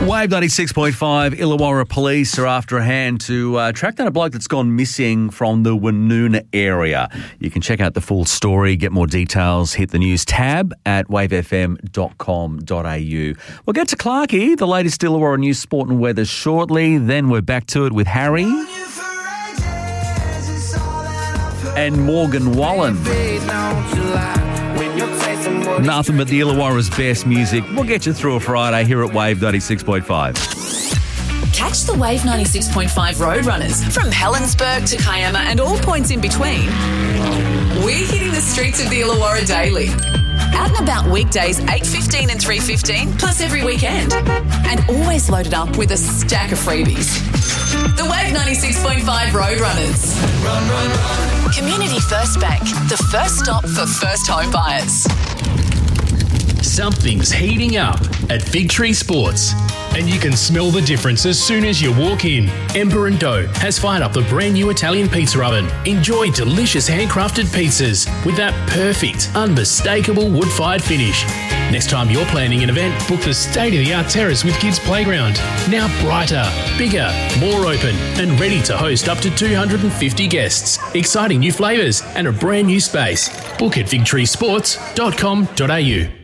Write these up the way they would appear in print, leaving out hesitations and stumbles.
Wave 96.5, Illawarra Police are after a hand to track down a bloke that's gone missing from the Woonona area. You can check out the full story, get more details, hit the news tab at wavefm.com.au. We'll get to Clarkie, the latest Illawarra news, sport and weather shortly. Then we're back to it with Harry and Morgan Wallen. Nothing but the Illawarra's best music. We'll get you through a Friday here at Wave 96.5. Catch the Wave 96.5 Roadrunners from Helensburgh to Kiama and all points in between. We're hitting the streets of the Illawarra daily. Out and about weekdays 8:15 and 3:15, plus every weekend. And always loaded up with a stack of freebies. The Wave 96.5 Roadrunners. Run, run, run. Community First Bank, the first stop for first home buyers. Something's heating up at Fig Tree Sports, and you can smell the difference as soon as you walk in. Ember & Dough has fired up the brand new Italian pizza oven. Enjoy delicious handcrafted pizzas with that perfect, unmistakable wood-fired finish. Next time you're planning an event, book the state-of-the-art terrace with Kids Playground. Now brighter, bigger, more open, and ready to host up to 250 guests. Exciting new flavours and a brand new space. Book at figtreesports.com.au.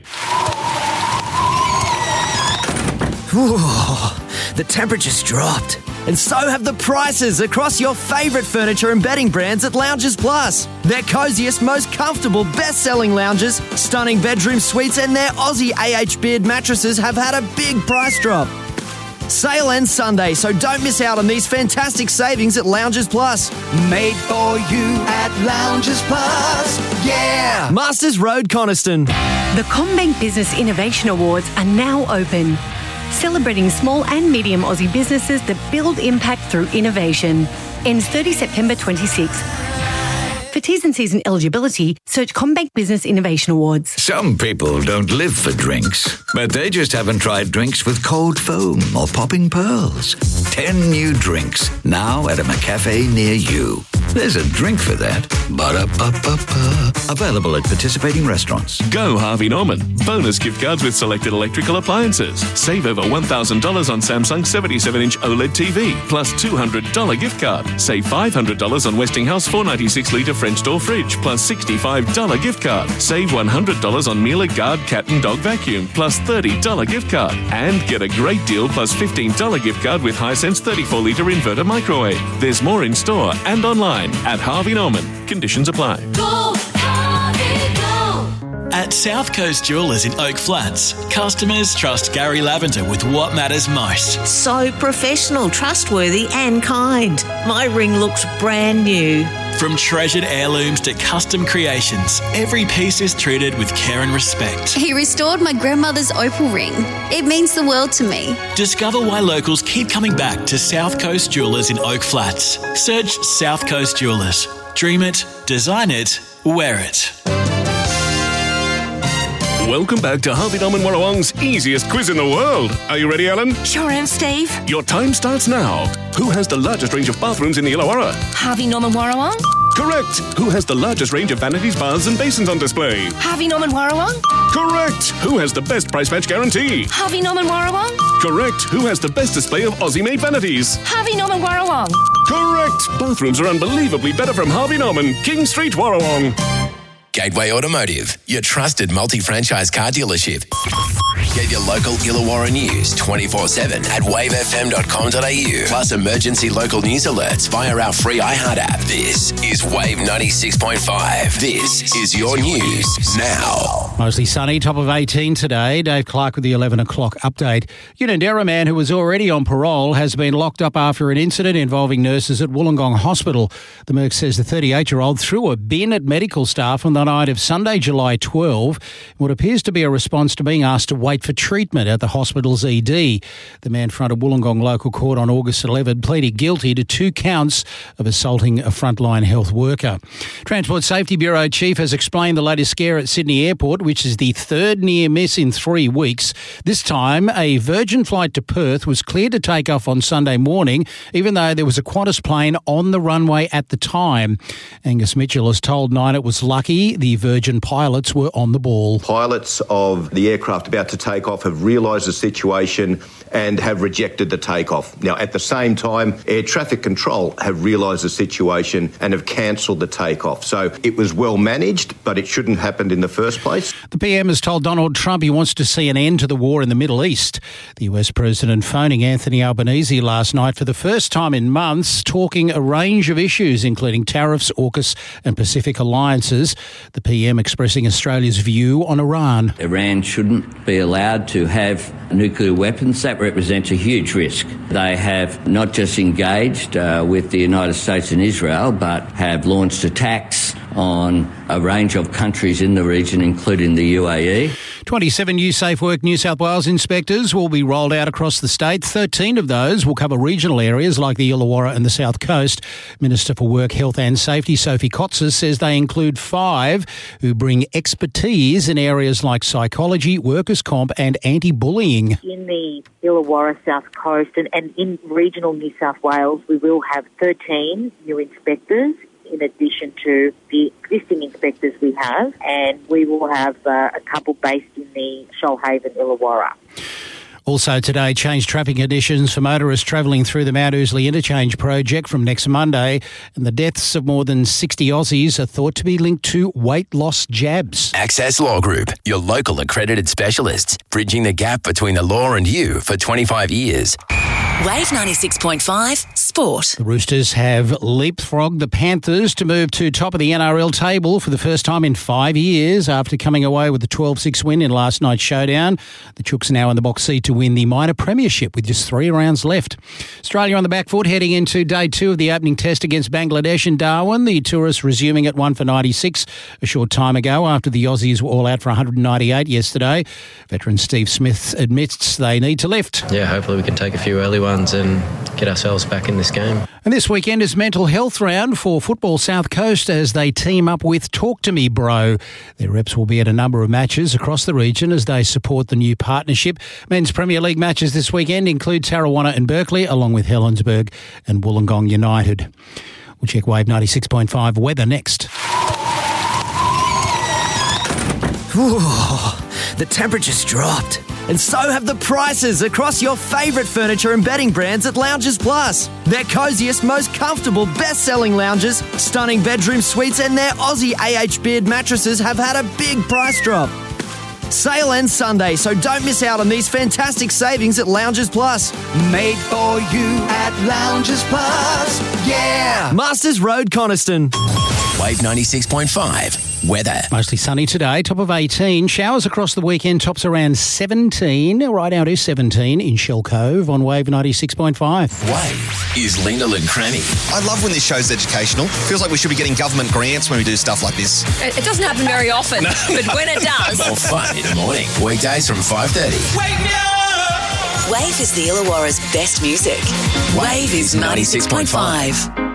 Ooh, the temperature's dropped. And so have the prices across your favourite furniture and bedding brands at Lounges Plus. Their cosiest, most comfortable, best-selling lounges, stunning bedroom suites and their Aussie AH Beard mattresses have had a big price drop. Sale ends Sunday, so don't miss out on these fantastic savings at Lounges Plus. Made for you at Lounges Plus. Yeah! Masters Road, Coniston. The CommBank Business Innovation Awards are now open, celebrating small and medium Aussie businesses that build impact through innovation. Ends 30 September 26. For T's and C's and eligibility, search CommBank Business Innovation Awards. Some people don't live for drinks, but they just haven't tried drinks with cold foam or popping pearls. 10 new drinks, now at a McCafe near you. There's a drink for that. Ba-da-ba-ba-ba. Available at participating restaurants. Go Harvey Norman. Bonus gift cards with selected electrical appliances. Save over $1,000 on Samsung 77-inch OLED TV, plus $200 gift card. Save $500 on Westinghouse 496-litre French door fridge, plus $65 gift card. Save $100 on Miele Guard cat and dog vacuum, plus $30 gift card. And get a great deal plus $15 gift card with Hisense 34-litre inverter microwave. There's more in store and online at Harvey Norman. Conditions apply. Go, Harvey, go! At South Coast Jewellers in Oak Flats, customers trust Gary Lavender with what matters most. So professional, trustworthy and kind. My ring looks brand new. From treasured heirlooms to custom creations, every piece is treated with care and respect. He restored my grandmother's opal ring. It means the world to me. Discover why locals keep coming back to South Coast Jewellers in Oak Flats. Search South Coast Jewellers. Dream it, design it, wear it. Welcome back to Harvey Norman Warrawong's easiest quiz in the world. Are you ready, Alan? Sure am, Steve. Your time starts now. Who has the largest range of bathrooms in the Illawarra? Harvey Norman Warrawong. Correct. Who has the largest range of vanities, baths and basins on display? Harvey Norman Warrawong. Correct. Who has the best price match guarantee? Harvey Norman Warrawong. Correct. Who has the best display of Aussie-made vanities? Harvey Norman Warrawong. Correct. Bathrooms are unbelievably better from Harvey Norman, King Street, Warrawong. Gateway Automotive, your trusted multi-franchise car dealership. Get your local Illawarra news 24/7 at wavefm.com.au. Plus emergency local news alerts via our free iHeart app. This is Wave 96.5. This is your news now. Mostly sunny, top of 18 today. Dave Clark with the 11 o'clock update. Unanderra man who was already on parole has been locked up after an incident involving nurses at Wollongong Hospital. The Merc says the 38-year-old threw a bin at medical staff on the night of Sunday, July 12, what appears to be a response to being asked to wait for treatment at the hospital's ED. The man fronted Wollongong local court on August 11, pleaded guilty to 2 counts of assaulting a frontline health worker. Transport Safety Bureau Chief has explained the latest scare at Sydney Airport with which is the third near miss in 3 weeks. This time, a Virgin flight to Perth was cleared to take off on Sunday morning, even though there was a Qantas plane on the runway at the time. Angus Mitchell has told Nine it was lucky the Virgin pilots were on the ball. Pilots of the aircraft about to take off have realised the situation and have rejected the takeoff. Now, at the same time, Air Traffic Control have realised the situation and have cancelled the takeoff. So it was well managed, but it shouldn't have happened in the first place. The PM has told Donald Trump he wants to see an end to the war in the Middle East. The US President phoning Anthony Albanese last night for the first time in months, talking a range of issues, including tariffs, AUKUS and Pacific alliances. The PM expressing Australia's view on Iran. Iran shouldn't be allowed to have nuclear weapons. That represents a huge risk. They have not just engaged with the United States and Israel, but have launched attacks on a range of countries in the region, including the UAE. 27 new Safe Work New South Wales inspectors will be rolled out across the state. 13 of those will cover regional areas like the Illawarra and the South Coast. Minister for Work, Health and Safety, Sophie Kotzer, says they include 5 who bring expertise in areas like psychology, workers' comp and anti-bullying. In the Illawarra, South Coast and in regional New South Wales, we will have 13 new inspectors in addition to the existing inspectors we have, and we will have a couple based in the Shoalhaven, Illawarra. Also today, changed traffic conditions for motorists travelling through the Mount Ousley Interchange project from next Monday, and the deaths of more than 60 Aussies are thought to be linked to weight loss jabs. Access Law Group, your local accredited specialists, bridging the gap between the law and you for 25 years. Wave 96.5 Sport. The Roosters have leapfrogged the Panthers to move to top of the NRL table for the first time in 5 years after coming away with a 12-6 win in last night's showdown. The Chooks are now in the box seat to win the minor premiership with just 3 rounds left. Australia on the back foot heading into day 2 of the opening test against Bangladesh in Darwin. The tourists resuming at 1 for 96 a short time ago after the Aussies were all out for 198 yesterday. Veteran Steve Smith admits they need to lift. Yeah, hopefully we can take a few early ones and get ourselves back in this game. And this weekend is mental health round for Football South Coast as they team up with Talk to Me Bro. Their reps will be at a number of matches across the region as they support the new partnership. Men's Premier League matches this weekend include Tarrawanna and Berkeley, along with Helensburgh and Wollongong United. We'll check Wave 96.5 weather next. Ooh, the temperature's dropped. And so have the prices across your favourite furniture and bedding brands at Lounges Plus. Their cosiest, most comfortable, best-selling lounges, stunning bedroom suites and their Aussie AH Beard mattresses have had a big price drop. Sale ends Sunday, so don't miss out on these fantastic savings at Lounges Plus. Made for you at Lounges Plus. Yeah! Masters Road, Coniston. Wave 96.5 weather. Mostly sunny today, top of 18. Showers across the weekend, tops around 17. Right now it is 17 in Shell Cove on Wave 96.5. Wave is Lyndall and Cranny. I love when this show's educational. Feels like we should be getting government grants when we do stuff like this. It doesn't happen very often, but when it does. More fun in the morning. Weekdays from 5:30. Wake me up! Wave is the Illawarra's best music. Wave is 96.5.